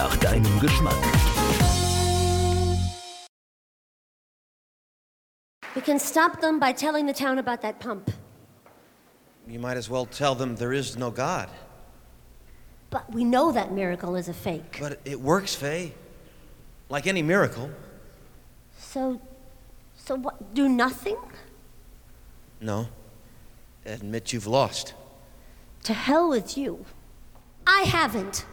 nach deinem Geschmack. We can stop them by telling the town about that pump. You might as well tell them there is no God. But we know that miracle is a fake. But it works, Faye. Like any miracle. So what, do nothing? No. Admit you've lost. To hell with you. I haven't.